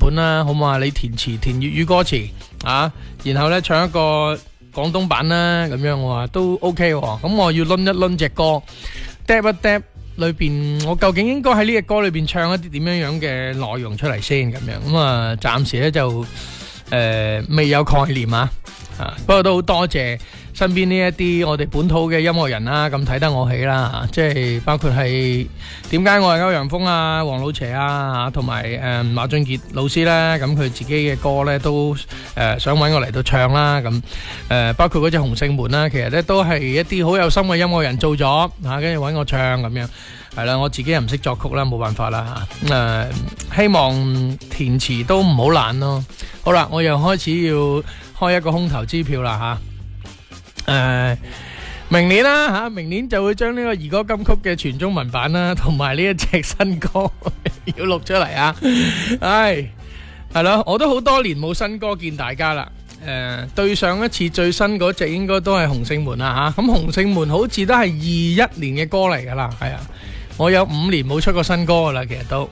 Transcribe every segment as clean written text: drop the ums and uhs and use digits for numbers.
本啦，好唔好啊？你填詞填粵語歌詞啊，然後咧唱一個廣東版啦，咁樣我話都 OK 喎。咁我要掄一掄隻歌 ，dap 一 dap 裏邊，我究竟應該喺呢隻歌裏邊唱一啲點樣樣嘅內容出嚟先咁樣。咁啊，暫時咧就未有概念啊。不過都好多謝身邊呢一啲我哋本土嘅音樂人啦，咁睇得我起啦，即係包括係點解我係歐陽鋒啊、黃老邪啊，同埋馬俊傑老師咧，咁佢自己嘅歌咧都想搵我嚟到唱啦，咁包括嗰隻紅星門啦，其實咧都係一啲好有心嘅音樂人做咗吓，跟住搵我唱咁樣，係啦，我自己又唔識作曲啦，冇辦法啦吓，希望填詞都唔好懶咯。好啦，我又開始要開一個空頭支票啦吓，明年啦吓，明年就會將呢個兒歌金曲嘅全中文版啦，同埋呢一隻新歌要錄出嚟啊！唉，係咯，我都好多年冇新歌見大家啦。對上一次最新嗰隻應該都係紅星門啦吓，咁紅星門好似都係21年嘅歌嚟噶啦，係啊，我有5年冇出過新歌噶啦，其實都。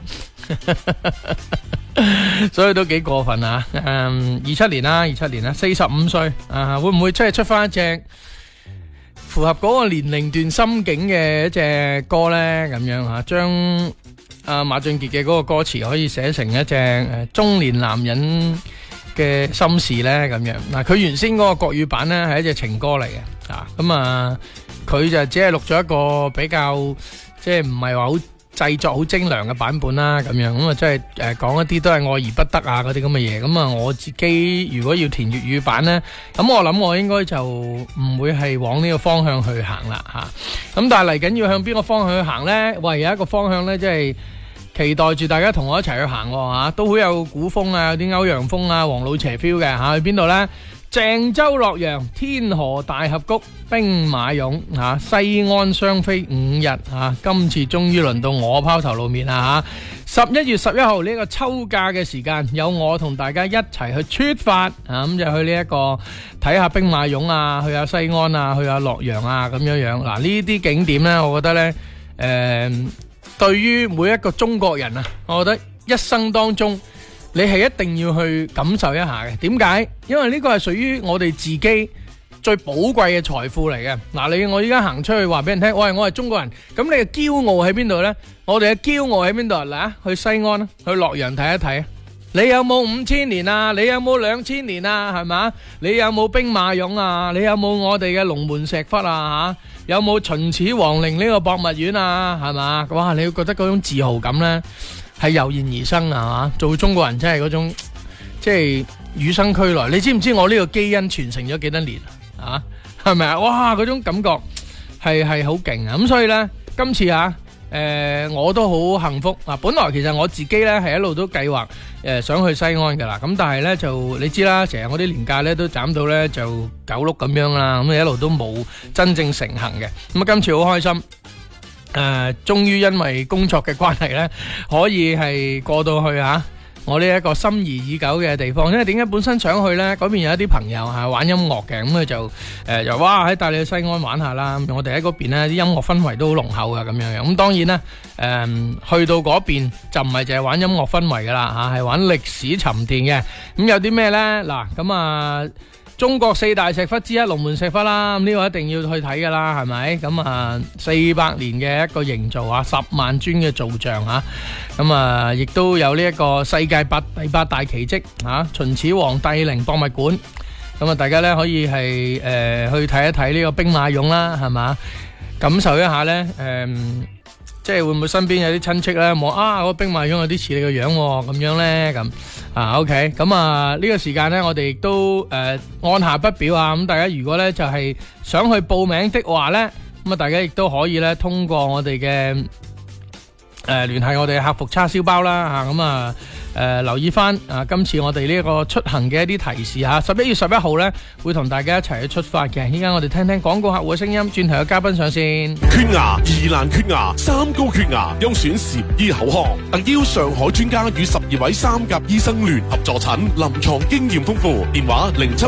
所以都幾過分啊！27年啦，45歲啊，會唔會真係出翻一隻符合嗰個年齡段心境嘅一隻歌呢？咁樣吓，將馬俊傑嘅嗰個歌詞可以寫成一隻中年男人嘅心事呢？咁樣嗱，佢原先嗰個國語版呢係一隻情歌嚟嘅啊，咁啊，佢就只係錄咗一個比較即係唔係話好製作好精良嘅版本啦，咁樣咁啊，即係講一啲都係愛而不得啊嗰啲咁嘅嘢。咁啊，我自己如果要填粵語版呢，咁我諗我應該就唔會係往呢個方向去行啦吓。咁但係嚟緊要向邊個方向去行呢？喂，有一個方向呢，即係期待住大家同我一齊去行吓，都好有古風啊，有啲歐陽鋒啊、黃老邪 feel 嘅吓。去邊度呢？鄭州洛陽、天河大峽谷、兵馬俑吓、西安雙飛5日吓，今次終於輪到我拋頭露面啦吓！11月11號呢個秋假嘅時間，有我同大家一齊去出發啊！咁就去呢一個睇下兵馬俑啊，去下西安啊，去下洛陽啊咁樣樣。嗱，呢啲景點呢，我覺得呢，對於每一個中國人啊，我覺得一生當中，你係一定要去感受一下嘅。點解？因為呢個係屬於我哋自己最寶貴嘅財富嚟嘅。嗱，我依家行出去話俾人聽，喂，我係中國人，咁你嘅驕傲喺邊度呢？我哋嘅驕傲喺邊度？嗱，去西安啦，去洛陽睇一睇。你有冇5000年啊？你有冇2000年啊？係嘛？你有冇兵馬俑啊？你有冇我哋嘅龍門石窟啊？有冇秦始皇陵呢個博物院啊？係嘛？哇！你會覺得嗰種自豪感呢，係油然而生啊！嘛，做中國人真係嗰種，即係與生俱來。你知唔知我呢個基因傳承咗幾多年啊？係咪啊？哇！嗰種感覺係好勁啊！咁所以呢，今次我都好幸福啊！本來其實我自己呢係一路都計劃想去西安噶啦，咁但係呢，就你知啦，成日我啲年假呢都斬到呢就9碌咁樣啦，咁一路都冇真正成行嘅。咁啊，今次好開心。終於因為工作嘅關係呢，可以係過到去我呢一個心儀已久嘅地方。因為點解本身想去呢？嗰邊有一啲朋友玩音樂嘅，咁佢就哇喺帶你去西安玩下啦。我哋喺嗰邊呢啲音樂氛圍都好濃厚噶，咁樣樣。咁當然啦，去到嗰邊就唔係淨係玩音樂氛圍噶啦，係玩歷史沉澱嘅。咁有啲咩呢？嗱，咁中國4大石窟之一龍門石窟啦，咁呢個一定要去睇噶啦，係咪？咁400年嘅一個營造10萬尊嘅造像咁亦都有呢一個世界第8大奇蹟秦始皇帝陵博物館。咁大家咧可以係去睇一睇呢個兵馬俑啦，係嘛？感受一下咧，即係會唔會身邊有啲親戚咧望個兵馬俑有啲似你個樣咁樣咧咁OK，咁呢個時間咧我哋亦都按下不表咁大家如果咧就係想去報名的話咧，咁大家亦都可以咧通過我哋嘅聯繫我哋客服叉燒包啦留意翻今次我哋呢個出行嘅一啲提示11月11號咧會同大家一齊去出發嘅。依家我哋聽聽廣告客戶嘅聲音，轉頭有嘉賓上線。 缺牙、疑難缺牙、三高缺牙，優選禪醫口腔，特邀上海專家與12位3甲醫生聯合助診，臨床經驗豐富。電話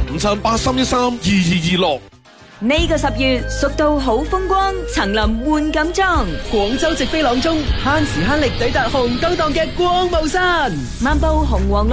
0757831226。 呢個10月，蜀道好風光，層林換錦裝， 廣州直飛朗中，慳時慳力抵達紅燈檔嘅光霧山， 漫步紅黃